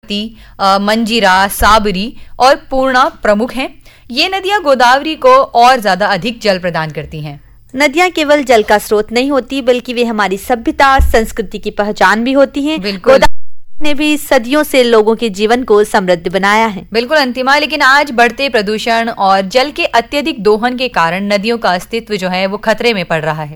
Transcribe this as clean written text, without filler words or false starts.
मंजीरा, साबरी और पूर्णा प्रमुख हैं। ये नदियां गोदावरी को और ज्यादा अधिक जल प्रदान करती हैं। नदियां केवल जल का स्रोत नहीं होती, बल्कि वे हमारी सभ्यता, संस्कृति की पहचान भी होती हैं। बिल्कुल ने भी सदियों से लोगों के जीवन को समृद्ध बनाया है। बिल्कुल अंतिमा, लेकिन आज बढ़ते प्रदूषण और जल के अत्यधिक दोहन के कारण नदियों का अस्तित्व जो है वो खतरे में पड़ रहा है।